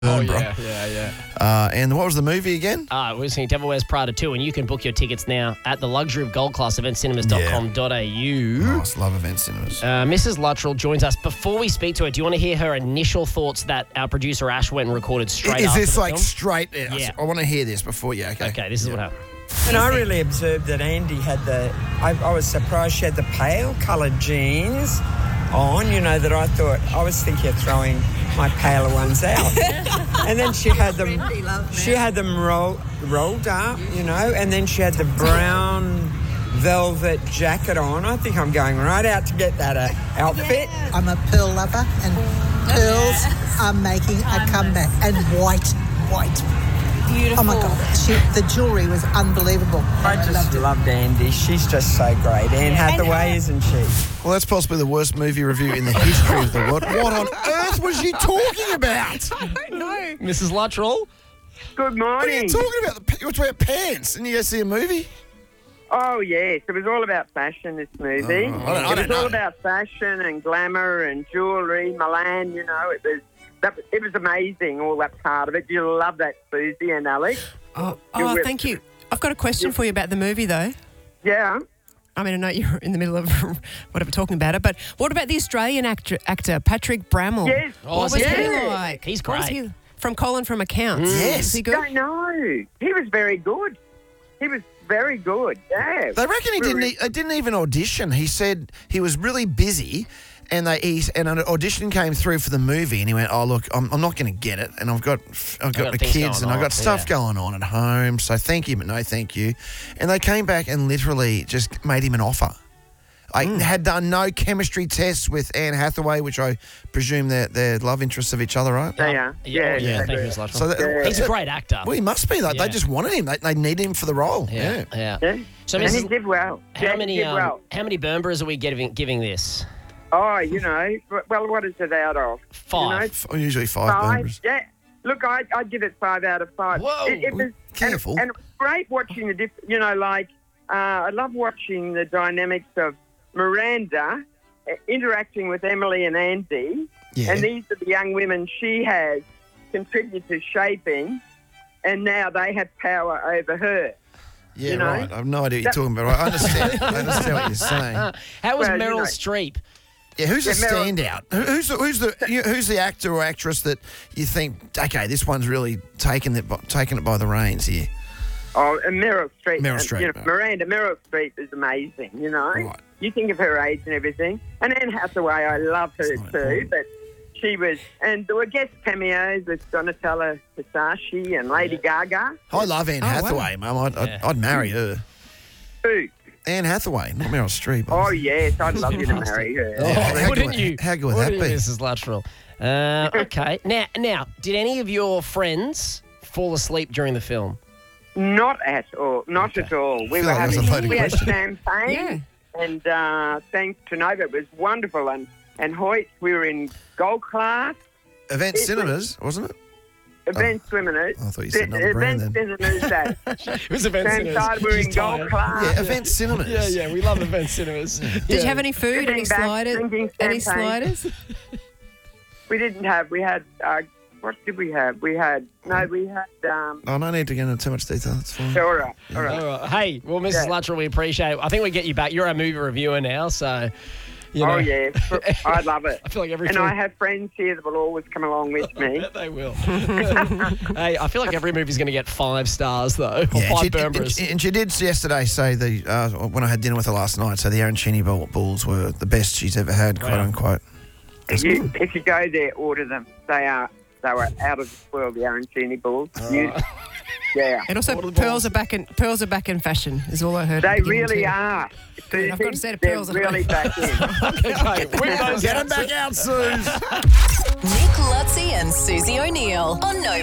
Burnborough. yeah. And what was the movie again? We're seeing Devil Wears Prada 2, and you can book your tickets now at the luxury of gold class eventcinemas.com.au. Nice, love Event Cinemas. Mrs. Luttrell joins us. Before we speak to her, do you want to hear her initial thoughts that our producer Ash went and recorded straight Is after this the like film? straight? Yeah. I want to hear this before. Yeah, okay. Okay, this is what happened. And I really observed that Andy had I was surprised she had the pale coloured jeans on, that I thought, I was thinking of throwing my paler ones out. And then she had them rolled up, and then she had the brown velvet jacket on. I think I'm going right out to get that outfit. I'm a pearl lover, and pearls are making a comeback. And white. Beautiful. Oh my God, the jewellery was unbelievable. I just loved Andy. She's just so great. Anne Hathaway, isn't she? Well, that's possibly the worst movie review in the history of the world. What on earth was she talking about? No. Mrs. Luttrell? Good What are you morning. talking about? You were talking about pants. Didn't you go see a movie? Oh, yes. It was all about fashion, this movie. I don't It was all know. about fashion and glamour and jewellery, Milan, it was amazing, all that part of it. You love that, Susie and Alex. Oh, thank you. I've got a question for you about the movie, though. Yeah. I mean, I know you're in the middle of whatever talking about it, but what about the Australian actor Patrick Bramall? Yes. What was he like? He's What was great. he- from Colin from Accounts. Yes. Is he good? Don't know. He was very good. Yeah. They reckon he didn't even audition. He said he was really busy, and an audition came through for the movie, and he went, "Oh look, I'm not going to get it, and I've got the things kids, going and I've on, got stuff yeah. going on at home. So thank you, but no thank you." And they came back and literally just made him an offer. I had done no chemistry tests with Anne Hathaway, which I presume they're love interests of each other, right? They are. Yeah, Yeah. thank you, Mrs. Luttrell. So He's a great actor. Well, he must be. They Yeah. just wanted him. They need him for the role. Yeah. Yeah. So, And he Mrs. did well. How many He did well. Burnboroughs are we giving this? Oh, well, what is it out of? 5. Usually 5 Five. Burnboroughs. Yeah. Look, I'd give it 5 out of 5. Whoa. It was, Careful. And it was great watching I love watching the dynamics of Miranda interacting with Emily and Andy. Yeah. And these are the young women she has contributed to shaping, and now they have power over her. Yeah, you know? right. I have no idea what you're talking about. I understand. I understand what you're saying. How was Well, Meryl Streep? Yeah, who's the Yeah, Meryl- standout? Who's the actor or actress that you think, okay, this one's really taken it by the reins here? Oh, and Meryl Streep. Meryl Streep, right. Meryl Streep is amazing, Right. You think of her age and everything. And Anne Hathaway, I love her not too, important. but she was... And there were guest cameos with Donatella Versace and Lady Gaga. I love Anne Hathaway, Mum. I'd marry her. Who? Anne Hathaway, not Meryl Streep. Oh, yes, I'd love you to marry her. How Wouldn't good- you? how good would that Wouldn't you, be? Mrs. Luttrell? Okay. Now, did any of your friends fall asleep during the film? Not at all. Not at all. We feel were like that's a having... loaded We had question. champagne. And thanks to Nova, it was wonderful. And Hoyt, we were in gold class. Event It Cinemas, wasn't it? Event Cinemas. I thought you said another brand Event then. Cinemas. It was Event Same Cinemas. side, we're in She's gold tired. class. Yeah, Event Cinemas. Yeah, we love Event Cinemas. Did you have any food? Any Sitting back, sliders? drinking Any champagne. sliders? We didn't have. We had. What did we have? We had. No, we had. Oh, no need to get into too much detail. It's fine. All right. All right. All right. Hey, well, Mrs. Yeah. Luttrell, we appreciate it. I think we get you back. You're our movie reviewer now, so, you know. Oh, yeah. I love it. I feel like every And film... I have friends here that will always come along with I me. bet they will. Hey, I feel like every movie's going to get 5 stars, though. Or Yeah, 5 and Burnboroughs. she did yesterday say when I had dinner with her last night, so the arancini balls were the best she's ever had, quote unquote. If you go there, order them. They were out of this world, the arancini balls. Yeah. And also, What are the pearls are back in fashion. Is all I heard. at They the beginning really too. are. Good, I've got a set of They're pearls at really home. back in. Okay, great. Whip those Get out. them back out, Suze. Nick Lutzi and Susie O'Neill on Nova.